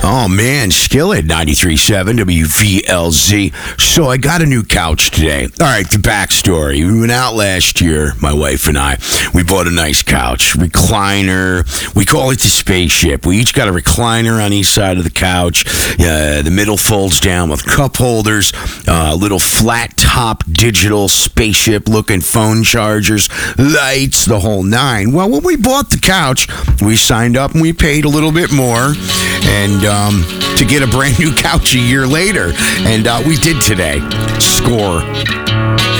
Oh, man, Skillet 93.7 WVLZ. So I got a new couch today. All right, the backstory. We went out last year, my wife and I. We bought a nice couch, recliner. We call it the spaceship. We each got a recliner on each side of the couch. The middle folds down with cup holders, little flat-top digital spaceship-looking phone chargers, lights, the whole nine. Well, when we bought the couch, we signed up and we paid a little bit more and to get a brand new couch a year later. And we did today. Score.